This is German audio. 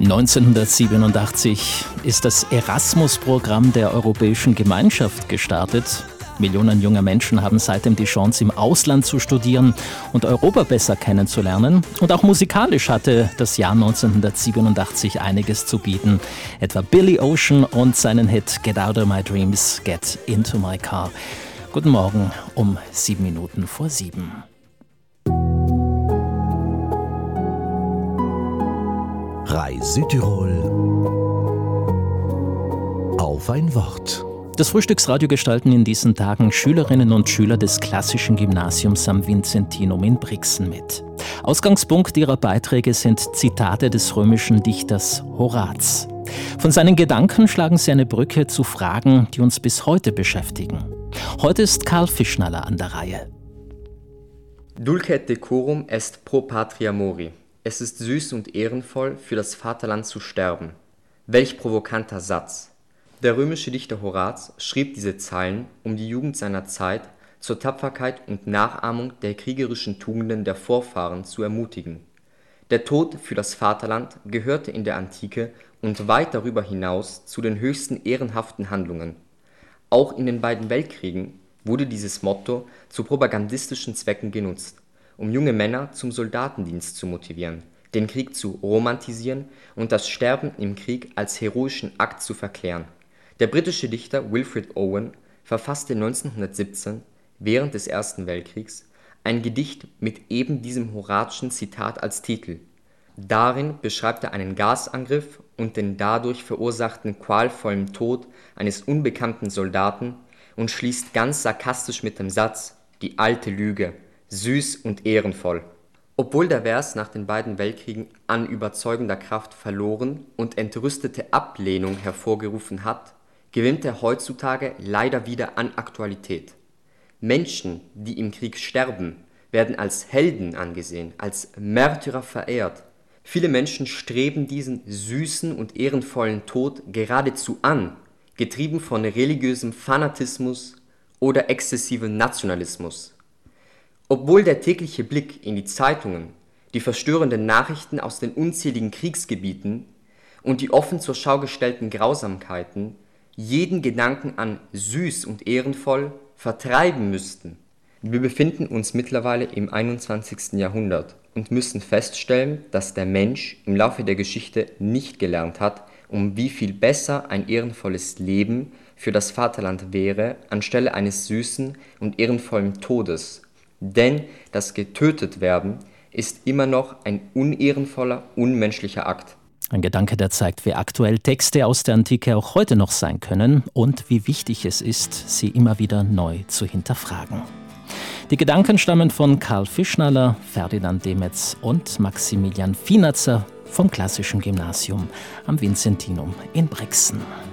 1987 ist das Erasmus-Programm der Europäischen Gemeinschaft gestartet. Millionen junger Menschen haben seitdem die Chance, im Ausland zu studieren und Europa besser kennenzulernen. Und auch musikalisch hatte das Jahr 1987 einiges zu bieten. Etwa Billy Ocean und seinen Hit Get Out of My Dreams, Get Into My Car. Guten Morgen um 7:07. RAI Südtirol auf ein Wort. Das Frühstücksradio gestalten in diesen Tagen Schülerinnen und Schüler des klassischen Gymnasiums am Vinzentinum in Brixen mit. Ausgangspunkt ihrer Beiträge sind Zitate des römischen Dichters Horaz. Von seinen Gedanken schlagen sie eine Brücke zu Fragen, die uns bis heute beschäftigen. Heute ist Karl Fischnaller an der Reihe. Dulce et decorum est pro patria mori. Es ist süß und ehrenvoll, für das Vaterland zu sterben. Welch provokanter Satz! Der römische Dichter Horaz schrieb diese Zeilen, um die Jugend seiner Zeit zur Tapferkeit und Nachahmung der kriegerischen Tugenden der Vorfahren zu ermutigen. Der Tod für das Vaterland gehörte in der Antike und weit darüber hinaus zu den höchsten ehrenhaften Handlungen. Auch in den beiden Weltkriegen wurde dieses Motto zu propagandistischen Zwecken genutzt, um junge Männer zum Soldatendienst zu motivieren, den Krieg zu romantisieren und das Sterben im Krieg als heroischen Akt zu verklären. Der britische Dichter Wilfred Owen verfasste 1917, während des Ersten Weltkriegs, ein Gedicht mit eben diesem Horazischen Zitat als Titel. Darin beschreibt er einen Gasangriff und den dadurch verursachten qualvollen Tod eines unbekannten Soldaten und schließt ganz sarkastisch mit dem Satz: „Die alte Lüge, süß und ehrenvoll." Obwohl der Vers nach den beiden Weltkriegen an überzeugender Kraft verloren und entrüstete Ablehnung hervorgerufen hat, gewinnt er heutzutage leider wieder an Aktualität. Menschen, die im Krieg sterben, werden als Helden angesehen, als Märtyrer verehrt. Viele Menschen streben diesen süßen und ehrenvollen Tod geradezu an, getrieben von religiösem Fanatismus oder exzessivem Nationalismus. Obwohl der tägliche Blick in die Zeitungen, die verstörenden Nachrichten aus den unzähligen Kriegsgebieten und die offen zur Schau gestellten Grausamkeiten jeden Gedanken an süß und ehrenvoll vertreiben müssten. Wir befinden uns mittlerweile im 21. Jahrhundert und müssen feststellen, dass der Mensch im Laufe der Geschichte nicht gelernt hat, um wie viel besser ein ehrenvolles Leben für das Vaterland wäre, anstelle eines süßen und ehrenvollen Todes. Denn das Getötetwerden ist immer noch ein unehrenvoller, unmenschlicher Akt. Ein Gedanke, der zeigt, wie aktuell Texte aus der Antike auch heute noch sein können und wie wichtig es ist, sie immer wieder neu zu hinterfragen. Die Gedanken stammen von Karl Fischnaller, Ferdinand Demetz und Maximilian Finatzer vom Klassischen Gymnasium am Vinzentinum in Brixen.